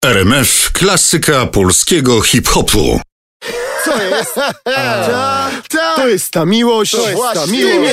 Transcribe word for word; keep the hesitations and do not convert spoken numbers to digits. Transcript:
R M F, klasyka polskiego hip-hopu. Co jest? Ta, ta, to jest ta miłość, to jest ta miłość.